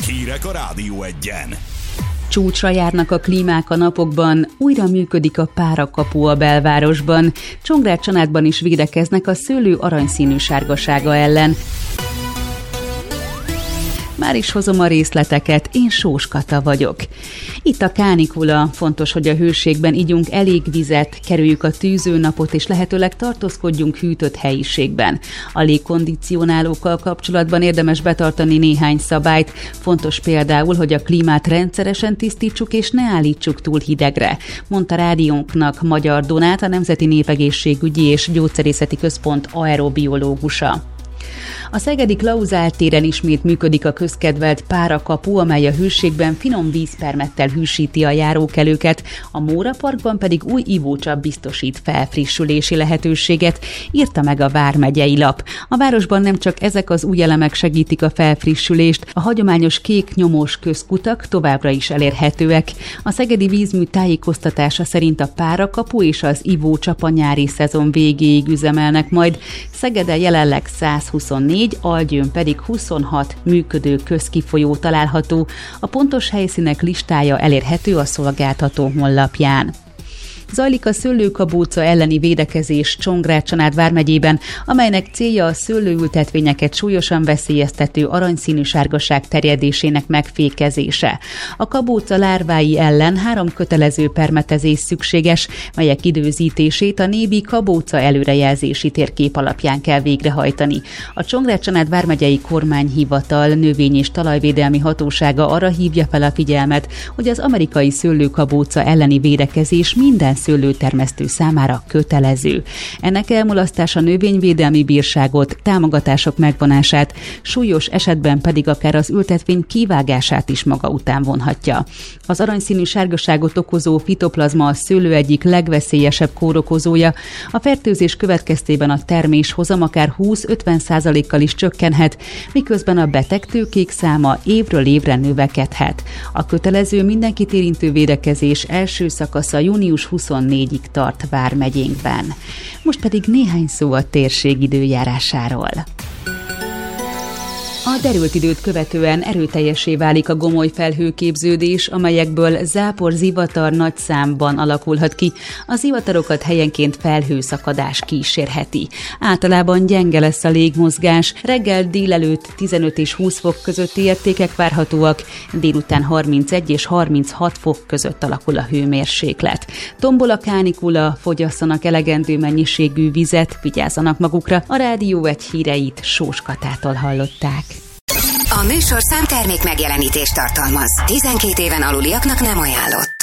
Hírek a Rádió Egyen. Csúcsra járnak a klímák a napokban, újra működik a párakapu a belvárosban. Csongrád-Csanádban is védekeznek a szőlő aranyszínű sárgasága ellen. Már is hozom a részleteket, én Sós Kata vagyok. Itt a kánikula, fontos, hogy a hőségben igyunk elég vizet, kerüljük a tűzőnapot és lehetőleg tartózkodjunk hűtött helyiségben. A légkondicionálókkal kapcsolatban érdemes betartani néhány szabályt. Fontos például, hogy a klímát rendszeresen tisztítsuk és ne állítsuk túl hidegre, mondta rádiónknak Magyar Donát, a Nemzeti Népegészségügyi és Gyógyszerészeti Központ aerobiológusa. A szegedi Klauzál téren ismét működik a közkedvelt párakapu, amely a hőségben finom vízpermettel hűsíti a járókelőket, a Móra Parkban pedig új ivócsap biztosít felfrissülési lehetőséget, írta meg a vármegyei lap. A városban nem csak ezek az új elemek segítik a felfrissülést, a hagyományos kék nyomós közkutak továbbra is elérhetőek. A szegedi vízmű tájékoztatása szerint a párakapu és az ivócsap a nyári szezon végéig üzemelnek majd. Szegeden jelenleg 124, Algyőn pedig 26 működő közkifolyó található. A pontos helyszínek listája elérhető a szolgáltató honlapján. Zajlik a szőlőkabóca elleni védekezés Csongrád-Csanád vármegyében, amelynek célja a szőlőültetvényeket súlyosan veszélyeztető aranyszínű sárgaság terjedésének megfékezése. A kabóca lárvái ellen 3 kötelező permetezés szükséges, melyek időzítését a nébi kabóca előrejelzési térkép alapján kell végrehajtani. A Csongrád-Csanád vármegyei kormányhivatal növény- és talajvédelmi hatósága arra hívja fel a figyelmet, hogy az amerikai szőlőkabóca elleni védekezés minden szőlőtermesztő számára kötelező. Ennek elmulasztása növényvédelmi bírságot, támogatások megvonását, súlyos esetben pedig akár az ültetvény kivágását is maga után vonhatja. Az aranyszínű sárgaságot okozó fitoplazma a szőlő egyik legveszélyesebb kórokozója. A fertőzés következtében a terméshozam akár 20-50%-kal is csökkenhet, miközben a betegtőkék száma évről évre növekedhet. A kötelező mindenkit érintő védekezés első szakasza június 24-ig tart vármegyénkben. Most pedig néhány szó a térség időjárásáról. A derült időt követően erőteljessé válik a gomoly felhőképződés, amelyekből zápor, zivatar nagy számban alakulhat ki. A zivatarokat helyenként felhőszakadás kísérheti. Általában gyenge lesz a légmozgás, reggel délelőtt 15 és 20 fok közötti értékek várhatóak, délután 31 és 36 fok között alakul a hőmérséklet. Tombol a kánikula, fogyasszanak elegendő mennyiségű vizet, vigyázzanak magukra. A Rádió Egy híreit Sós Katától hallották. A műsorszám termék megjelenítést tartalmaz. 12 éven aluliaknak nem ajánlott.